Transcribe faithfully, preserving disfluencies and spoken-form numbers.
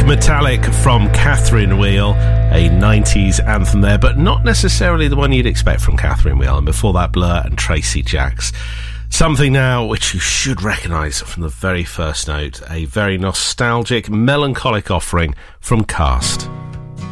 Metallic, Metallic from Catherine Wheel, a nineties anthem there, but not necessarily the one you'd expect from Catherine Wheel. And before that, Blur and Tracy Jacks. Something now which you should recognise from the very first note, a very nostalgic, melancholic offering from Cast.